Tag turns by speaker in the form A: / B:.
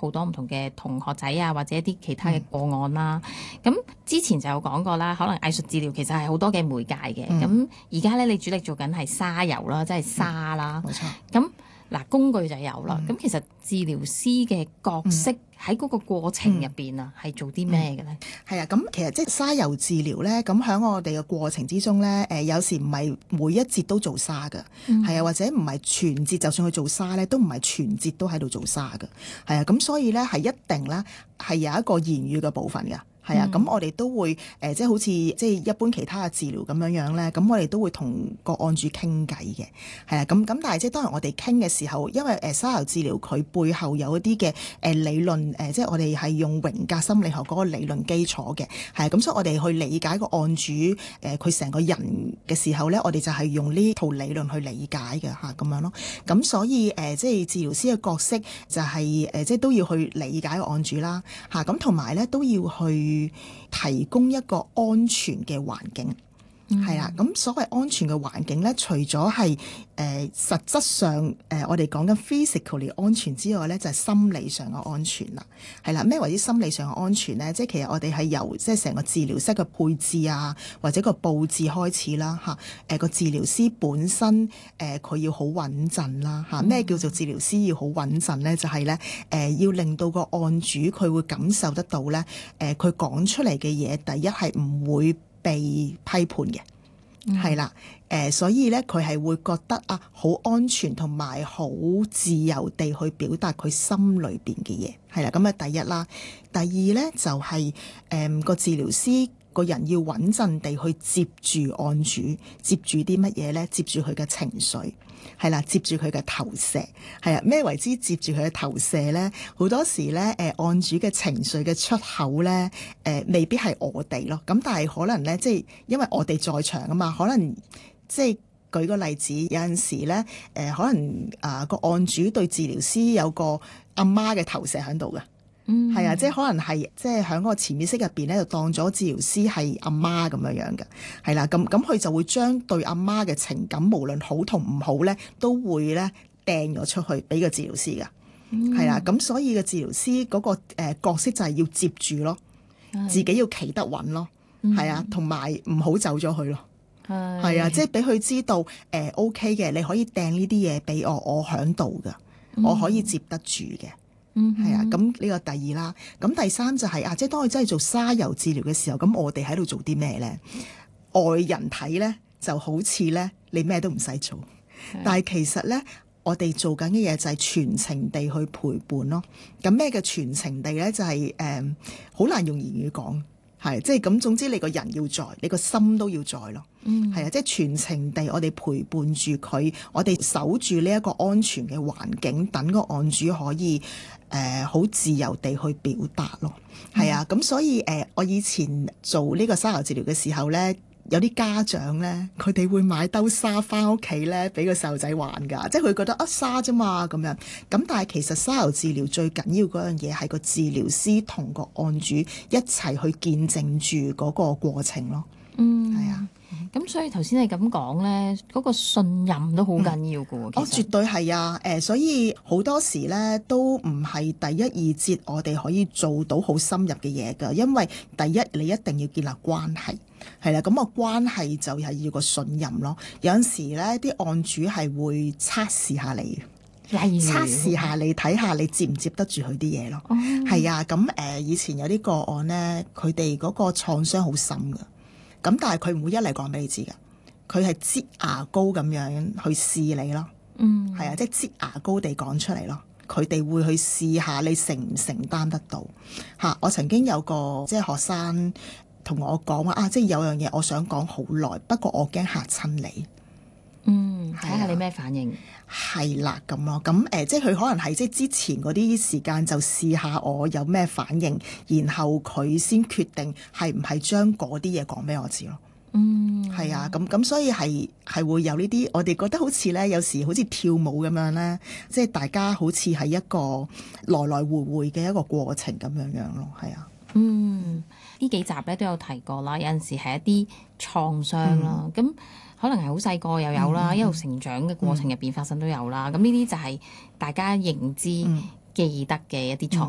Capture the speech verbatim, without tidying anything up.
A: 好多唔同嘅同學仔啊，或者一啲其他嘅個案啦。咁、嗯、之前就有講過啦，可能藝術治療其實係好多嘅媒介嘅。咁而家咧，你主力做緊係沙遊啦，即係沙啦。
B: 冇錯。
A: 咁嗱，工具就有啦。咁、嗯、其實治療師嘅角色喺嗰個過程入邊啊，係、嗯、做啲咩嘅咧？
B: 係啊，咁其實即係沙遊治療咧，咁喺我哋嘅過程之中咧，誒、呃、有時唔係每一節都做沙㗎，係、嗯、啊，或者唔係全節，就算去做沙咧，都唔係全節都喺度做沙㗎，係啊，咁所以咧係一定咧係有一個言語嘅部分㗎。係啊，咁、嗯、我哋都會誒、呃，即係好似即係一般其他嘅治療咁樣樣咧，咁我哋都會同個案主傾偈嘅，係啊，咁咁但係即係當然我哋傾嘅時候，因為誒沙遊治療佢背後有一啲嘅誒理論誒、呃，即係我哋係用榮格心理學嗰個理論基礎嘅，係啊，咁所以我哋去理解個案主誒佢成個人嘅時候咧，我哋就係用呢套理論去理解嘅嚇咁樣咯。咁所以誒、呃，即係治療師嘅角色就係、是、誒、呃，即係都要去理解個案主啦嚇，咁同埋咧都要去提供一個安全嘅環境，係啦、嗯。咁所謂安全嘅環境咧，除咗係誒實質上誒、呃、我哋講緊 physically 安全之外咧，就係、是、心理上嘅安全啦。係啦，咩為之心理上嘅安全咧？即係其實我哋係由即係成個治療室嘅配置啊，或者個佈置開始啦嚇。誒、呃、個治療師本身誒佢、呃、要好穩陣啦嚇。咩叫做治療師要好穩陣咧？就係咧誒要令到個案主佢會感受得到咧誒佢講出嚟嘅嘢，第一係唔會被批判嘅。係啦，誒、嗯呃，所以咧，佢係會覺得啊，好安全同埋好自由地去表達佢心裏邊嘅嘢，係啦，咁啊，第一啦，第二咧就係誒個治療師個人要穩陣地去接住案主，接住啲乜嘢咧？接住佢嘅情緒。係啦，接住佢嘅投射，係啊，咩為之接住佢嘅投射咧？好多時咧，誒、呃、案主嘅情緒嘅出口咧，誒、呃、未必係我哋咯。咁但係可能咧，即係因為我哋在場啊嘛，可能即係舉個例子，有陣時咧，誒、呃、可能啊個、呃、案主對治療師有個阿媽嘅投射喺度嘅。嗯，係啊，即係可能係即係喺嗰個潛意識入邊咧，就當咗治療師係阿媽咁樣樣嘅，係啦，咁咁佢就會將對阿媽嘅情感，無論好同唔好咧，都會咧掟咗出去俾個治療師噶，係啦、嗯，咁所以個治療師嗰、嗰個誒、呃、角色就係要接住咯，的自己要企得穩咯，係啊、嗯，同埋唔好走咗去咯，係啊的，即係俾佢知道誒、呃、OK 嘅，你可以掟呢啲嘢俾我，我喺度噶，我可以接得住嘅。嗯，係啊，咁呢個第二啦，咁第三就係、是、啊，即係當佢真係做沙遊治療嘅時候，咁我哋喺度做啲咩咧？外人睇咧就好似咧你咩都唔使做，的但係其實咧我哋做緊嘅嘢就係全程地去陪伴咯。咁咩嘅全程地咧？就係誒好難用言語講。係，即係咁。總之，你個人要在，你個心都要在咯。嗯，係啊，即係全程地，我哋陪伴住佢，我哋守住呢一個安全嘅環境，等個案主可以誒好、呃、自由地去表達咯。係啊、嗯，咁所以誒、呃，我以前做呢個沙遊治療嘅時候咧，有啲家長咧，佢哋會買兜沙翻屋企咧，俾個細路仔玩㗎，即係佢覺得啊沙啫嘛咁樣。咁但係其實沙遊治療最緊要嗰樣嘢係個治療師同個案主一齊去見證住嗰個過程咯。嗯，係啊。
A: 咁所以頭先你咁講咧，嗰、嗰個信任都好緊要㗎喎。
B: 哦，絕對係啊！誒、呃，所以好多時咧都唔係第一二節我哋可以做到好深入嘅嘢㗎，因為第一你一定要建立關係，係啦，咁、個關係就係要個信任咯。有陣時咧，啲案主係會測試下你，例如測試下你睇下你接唔接得住佢啲嘢咯。哦，係啊，咁誒、呃、以前有啲個案咧，佢哋嗰個創傷好深㗎。咁但係佢唔會一嚟講俾你知㗎，佢係擠牙膏咁樣去試你咯。嗯，係啊，即係擠牙膏地講出嚟咯。佢哋會去試下你承唔承擔得到嚇、啊。我曾經有個即係學生同我講話啊，即係有樣嘢我想講好耐，不過我驚嚇親你。
A: 嗯，睇下你咩反應。
B: 係啦，咁咯，咁誒、呃，即係佢可能係即係之前嗰啲時間就試下我有咩反應，然後佢先決定係唔係將嗰啲嘢講俾我知咯。嗯，係啊，咁咁所以係係會有呢啲，我哋覺得好似咧，有時好似跳舞咁樣咧，即係大家好似係一個來來回回嘅一個過程咁樣樣咯，係啊。嗯，
A: 呢幾集咧都有提過啦，有陣時係一啲創傷啦，咁、嗯。可能係好細個又有啦，嗯、一路成長嘅過程入邊發生都有啦。咁呢啲就係大家認知、嗯、記得嘅一啲創